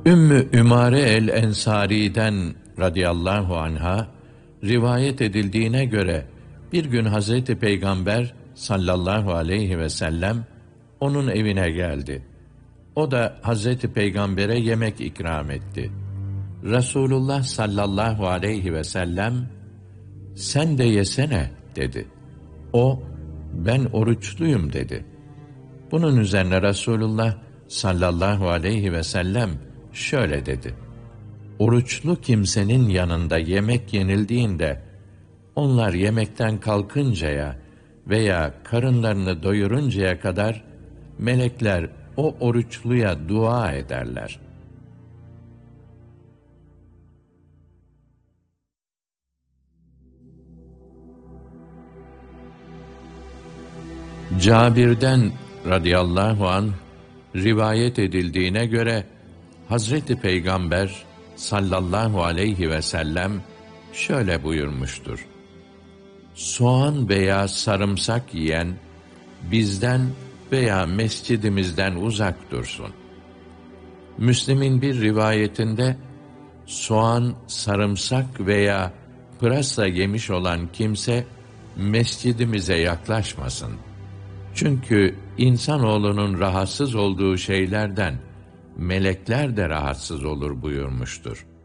Ümmü Ümare el-Ensari'den radıyallahu anha rivayet edildiğine göre bir gün Hazreti Peygamber sallallahu aleyhi ve sellem onun evine geldi. O da Hazreti Peygamber'e yemek ikram etti. Resulullah sallallahu aleyhi ve sellem "Sen de yesene" dedi. O "Ben oruçluyum" dedi. Bunun üzerine Resulullah sallallahu aleyhi ve sellem şöyle dedi: Oruçlu kimsenin yanında yemek yenildiğinde, onlar yemekten kalkıncaya veya karınlarını doyuruncaya kadar melekler o oruçluya dua ederler. Cabir'den radıyallahu anh rivayet edildiğine göre Hazreti Peygamber sallallahu aleyhi ve sellem şöyle buyurmuştur: Soğan veya sarımsak yiyen bizden veya mescidimizden uzak dursun. Müslim'in bir rivayetinde soğan, sarımsak veya pırasa yemiş olan kimse mescidimize yaklaşmasın. Çünkü insanoğlunun rahatsız olduğu şeylerden melekler de rahatsız olur buyurmuştur.